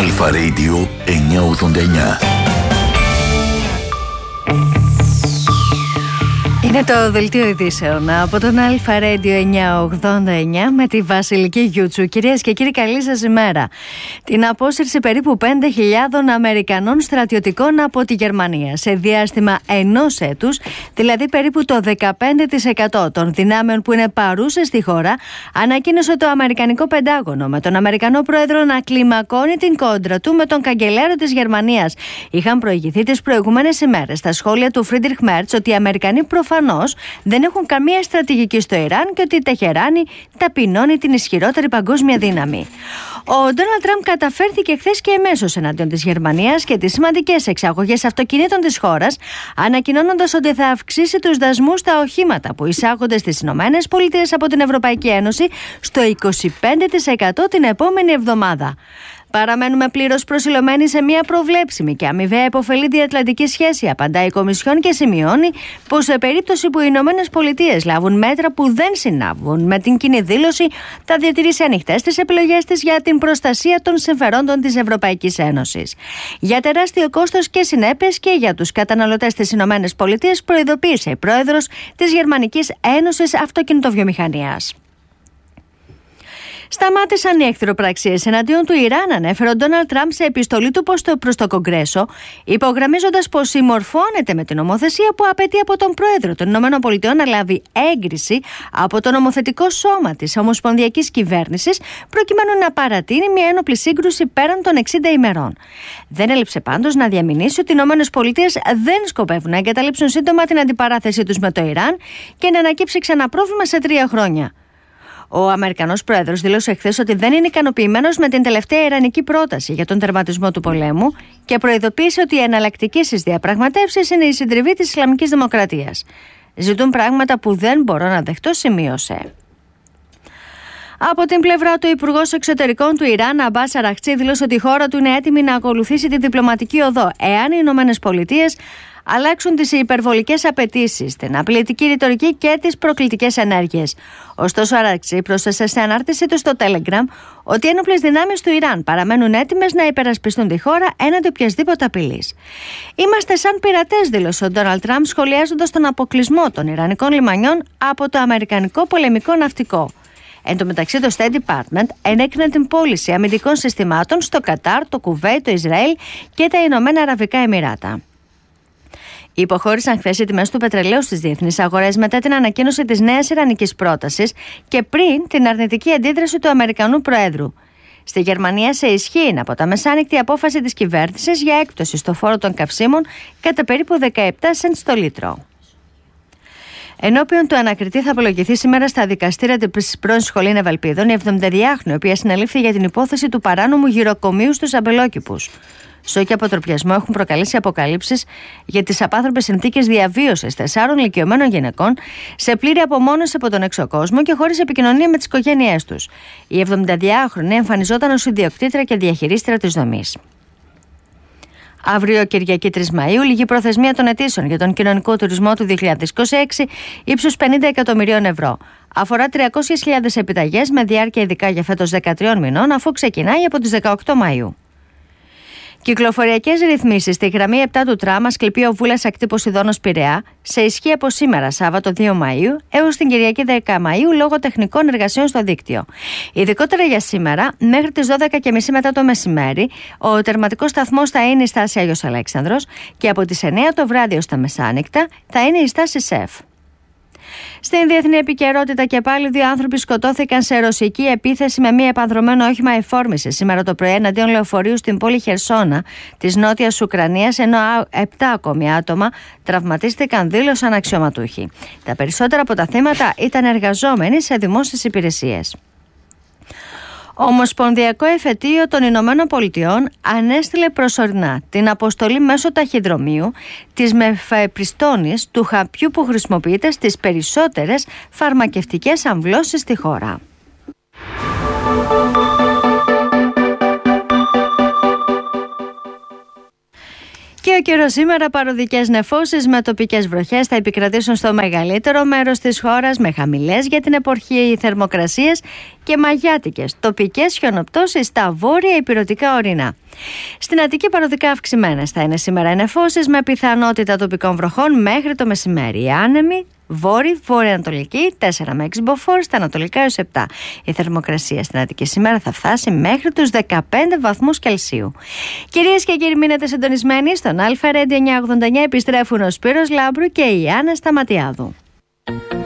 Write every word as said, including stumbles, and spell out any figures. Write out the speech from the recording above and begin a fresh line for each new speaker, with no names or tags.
Αλφα Radio εννιακόσια ογδόντα εννιά.
Είναι το δελτίο ειδήσεων από τον Αλφα Radio εννιακόσια ογδόντα εννιά με τη Βασιλική Γιούτσου. Κυρίες και κύριοι, καλή σας ημέρα. Την απόσυρση περίπου πέντε χιλιάδων Αμερικανών στρατιωτικών από τη Γερμανία σε διάστημα ενός έτους, δηλαδή περίπου το δεκαπέντε τοις εκατό των δυνάμεων που είναι παρούσες στη χώρα, ανακοίνωσε το Αμερικανικό Πεντάγωνο, με τον Αμερικανό Πρόεδρο να κλιμακώνει την κόντρα του με τον καγκελάριο της Γερμανίας. Είχαν προηγηθεί τις προηγούμενες ημέρες στα σχόλια του Φρίντριχ Μέρτς ότι οι Αμερικανοί προφανώς δεν έχουν καμία στρατηγική στο Ιράν και ότι η Τεχεράνη ταπεινώνει την ισχυρότερη παγκόσμια δύναμη. Ο Ντόναλντ Τραμπ καταφέρθηκε χθες και εμέσως εναντίον της Γερμανίας και τις σημαντικές εξαγωγές αυτοκινήτων της χώρας, ανακοινώνοντας ότι θα αυξήσει τους δασμούς στα οχήματα που εισάγονται στις Ηνωμένες Πολιτείες από την Ευρωπαϊκή Ένωση στο είκοσι πέντε τοις εκατό την επόμενη εβδομάδα. Παραμένουμε πλήρως προσιλωμένοι σε μια προβλέψιμη και αμοιβαία υποφελή διατλαντική σχέση, απαντάει η Κομισιόν και σημειώνει πως σε περίπτωση που οι Ηνωμένες Πολιτείες λάβουν μέτρα που δεν συνάβουν με την κοινή δήλωση, θα διατηρήσει ανοιχτές τις επιλογές της για την προστασία των συμφερόντων της Ευρωπαϊκής Ένωσης. Για τεράστιο κόστος και συνέπειες και για τους καταναλωτές της Ηνωμένες Πολιτείες, προειδοποίησε η πρόεδρος της Γερμανικής Ένωσης Αυτοκινητοβιομηχανίας. Σταμάτησαν οι εχθροπραξίες εναντίον του Ιράν, ανέφερε ο Ντόναλντ Τραμπ σε επιστολή του προς το Κογκρέσο, υπογραμμίζοντας πως συμμορφώνεται με την νομοθεσία που απαιτεί από τον Πρόεδρο των ΗΠΑ να λάβει έγκριση από το νομοθετικό σώμα της Ομοσπονδιακής Κυβέρνησης, προκειμένου να παρατείνει μια ένοπλη σύγκρουση πέραν των εξήντα ημερών. Δεν έλειψε πάντως να διαμηνήσει ότι οι ΗΠΑ δεν σκοπεύουν να εγκαταλείψουν σύντομα την αντιπαράθεσή τους με το Ιράν και να ανακύψει ξανά πρόβλημα σε τρία χρόνια. Ο Αμερικανός Πρόεδρος δήλωσε χθες ότι δεν είναι ικανοποιημένος με την τελευταία ιρανική πρόταση για τον τερματισμό του πολέμου και προειδοποίησε ότι η εναλλακτική στις διαπραγματεύσεις είναι η συντριβή της Ισλαμικής Δημοκρατίας. Ζητούν πράγματα που δεν μπορώ να δεχτώ, σημείωσε. Από την πλευρά του, ο Υπουργός Εξωτερικών του Ιράν, Αμπάς Αραχτσί, δήλωσε ότι η χώρα του είναι έτοιμη να ακολουθήσει τη διπλωματική οδό εάν οι Ηνωμένες Πολιτείες αλλάξουν τις υπερβολικές απαιτήσεις, την απειλητική ρητορική και τις προκλητικές ενέργειες. Ωστόσο, ο Αραχτσί πρόσθεσε σε ανάρτησή του στο Telegram ότι οι ένοπλες δυνάμεις του Ιράν παραμένουν έτοιμες να υπερασπιστούν τη χώρα έναντι οποιασδήποτε απειλής. Είμαστε σαν πειρατές, δήλωσε ο Ντόναλντ Τραμπ, σχολιάζοντας τον αποκλεισμό των Ιρανικών λιμανιών από το Αμερικανικό πολεμικό ναυτικό. Εν τω μεταξύ, το State Department ενέκρινε την πώληση αμυντικών συστημάτων στο Κατάρ, το Κουβέιτ, το Ισραήλ και τα Ηνωμένα Αραβικά Εμιράτα. Υποχώρησαν χθες οι τιμές του πετρελαίου στις διεθνείς αγορές μετά την ανακοίνωση της νέας ιρανικής πρότασης και πριν την αρνητική αντίδραση του Αμερικανού Προέδρου. Στη Γερμανία σε ισχύ είναι από τα μεσάνυχτη η απόφαση της κυβέρνησης για έκπτωση στο φόρο των καυσίμων κατά περίπου δεκαεπτά σεντ στο λίτρο. Ενώπιον του ανακριτή θα απολογηθεί σήμερα στα δικαστήρια της πρώην Σχολήν Ευελπίδων η εβδομηνταδυάχρονη, η οποία συνελήφθη για την υπόθεση του παράνομου γυροκομείου στους αμπελόκηπους. Σοκ και αποτροπιασμό έχουν προκαλέσει αποκαλύψεις για τις απάνθρωπες συνθήκες διαβίωσης τεσσάρων ηλικιωμένων γυναικών σε πλήρη απομόνωση από τον έξω κόσμο και χωρίς επικοινωνία με τις οικογένειές τους. Η εβδομηνταδυάχρονη εμφανιζόταν ως ιδιοκτήτρια και διαχειρίστρια της δομής. Αύριο, Κυριακή τρεις Μαΐου, λήγει προθεσμία των αιτήσεων για τον κοινωνικό τουρισμό του δύο χιλιάδες είκοσι έξι ύψους πενήντα εκατομμυρίων ευρώ. Αφορά τριακόσιες χιλιάδες επιταγές με διάρκεια ειδικά για φέτος δεκατρία μηνών, αφού ξεκινάει από τις δεκαοκτώ Μαΐου. Κυκλοφοριακές ρυθμίσεις στη γραμμή επτά του τραμ Ασκληπείο Βούλας Ακτύπωση Δόνος Πειραιά σε ισχύ από σήμερα Σάββατο δύο Μαΐου έως την Κυριακή δέκα Μαΐου λόγω τεχνικών εργασιών στο δίκτυο. Ειδικότερα για σήμερα, μέχρι τις δώδεκα και μισή μετά το μεσημέρι, ο τερματικός σταθμός θα είναι η στάση Άγιος Αλέξανδρος και από τις εννέα το βράδυ ως τα μεσάνυχτα θα είναι η στάση ΣΕΦ. Στην διεθνή επικαιρότητα και πάλι δύο άνθρωποι σκοτώθηκαν σε ρωσική επίθεση με μία επανδρωμένο όχημα εφόρμησης σήμερα το πρωί εναντίον λεωφορείου στην πόλη Χερσόνα της νότιας Ουκρανίας, ενώ επτά ακόμη άτομα τραυματίστηκαν, δήλωσαν αξιωματούχοι. Τα περισσότερα από τα θύματα ήταν εργαζόμενοι σε δημόσιες υπηρεσίες. Ομοσπονδιακό Εφετείο των Ηνωμένων Πολιτειών ανέστειλε προσωρινά την αποστολή μέσω ταχυδρομείου της μεφεπριστώνης, του χαπιού που χρησιμοποιείται στις περισσότερες φαρμακευτικές αμβλώσεις στη χώρα. Και ο καιρός σήμερα, παροδικές νεφώσεις με τοπικές βροχές θα επικρατήσουν στο μεγαλύτερο μέρος της χώρας, με χαμηλές για την εποχή θερμοκρασίες και μαγιάτικες τοπικές χιονοπτώσεις στα βόρεια ηπειρωτικά ορεινά. Στην Αττική, παροδικά αυξημένες θα είναι σήμερα οι νεφώσεις, με πιθανότητα τοπικών βροχών μέχρι το μεσημέρι. Οι άνεμοι βόρειοι, βόρεια-ανατολική, τέσσερα με έξι μποφόρ, στα ανατολικά έως επτά. Η θερμοκρασία στην Αττική σήμερα θα φτάσει μέχρι τους δεκαπέντε βαθμούς Κελσίου. Κυρίες και κύριοι, μείνετε συντονισμένοι στον Αλφα Radio εννιακόσια ογδόντα εννιά. Επιστρέφουν ο Σπύρος Λάμπρου και η Άννα Σταματιάδου.